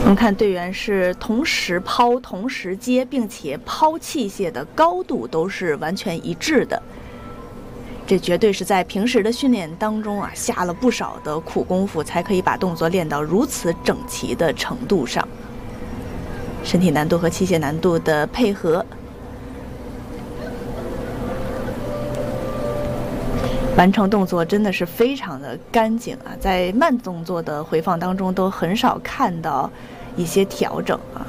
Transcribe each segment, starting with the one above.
我们看队员是同时抛、同时接，并且抛器械的高度都是完全一致的。这绝对是在平时的训练当中啊，下了不少的苦功夫，才可以把动作练到如此整齐的程度上。身体难度和器械难度的配合，完成动作真的是非常的干净啊！在慢动作的回放当中，都很少看到一些调整啊。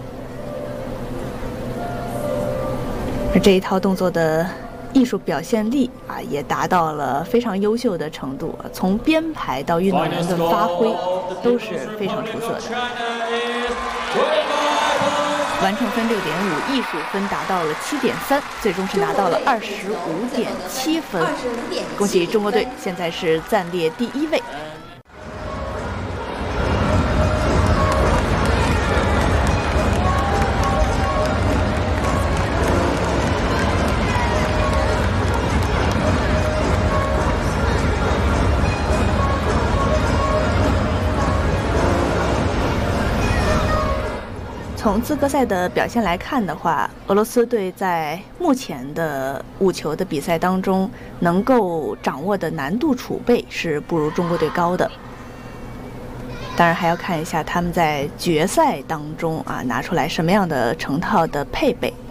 而这一套动作的艺术表现力啊，也达到了非常优秀的程度，从编排到运动员的发挥都是非常出色的。完成分6.5，艺术分达到了7.3，最终是拿到了25.7分。恭喜中国队，现在是暂列第1位。从资格赛的表现来看的话，俄罗斯队在目前的5球的比赛当中，能够掌握的难度储备是不如中国队高的。当然还要看一下他们在决赛当中啊拿出来什么样的成套的配备。